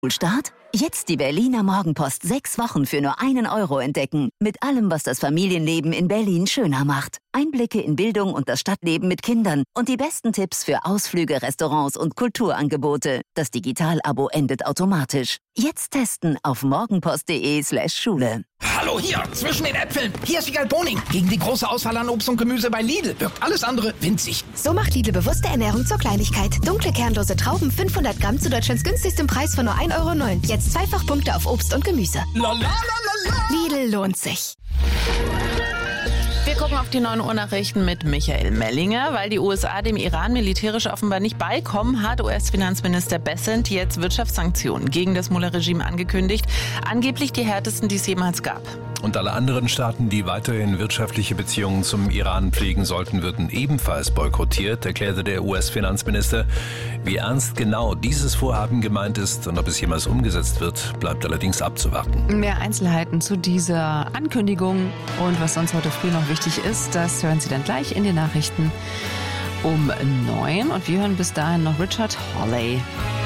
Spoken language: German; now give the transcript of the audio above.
Start? Jetzt die Berliner Morgenpost 6 Wochen für nur 1 Euro entdecken. Mit allem, was das Familienleben in Berlin schöner macht. Einblicke in Bildung und das Stadtleben mit Kindern und die besten Tipps für Ausflüge, Restaurants und Kulturangebote. Das Digital-Abo endet automatisch. Jetzt testen auf morgenpost.de/Schule. Hallo hier, zwischen den Äpfeln. Hier ist Wiegald Boning. Gegen die große Auswahl an Obst und Gemüse bei Lidl wirkt alles andere winzig. So macht Lidl bewusste Ernährung zur Kleinigkeit. Dunkle kernlose Trauben 500 Gramm zu Deutschlands günstigsten Preis von nur 1,09 Euro. Jetzt Zweifachpunkte auf Obst und Gemüse. Lidl lohnt sich. Wir gucken auf die 9 Uhr Nachrichten mit Michael Mellinger, weil die USA dem Iran militärisch offenbar nicht beikommen, hat US-Finanzminister Bessent jetzt Wirtschaftssanktionen gegen das Mullah-Regime angekündigt. Angeblich die härtesten, die es jemals gab. Und alle anderen Staaten, die weiterhin wirtschaftliche Beziehungen zum Iran pflegen sollten, würden ebenfalls boykottiert, erklärte der US-Finanzminister. Wie ernst genau dieses Vorhaben gemeint ist und ob es jemals umgesetzt wird, bleibt allerdings abzuwarten. Mehr Einzelheiten zu dieser Ankündigung und was sonst heute früh noch wichtig ist, das hören Sie dann gleich in den Nachrichten um 9. Und wir hören bis dahin noch Richard Hawley.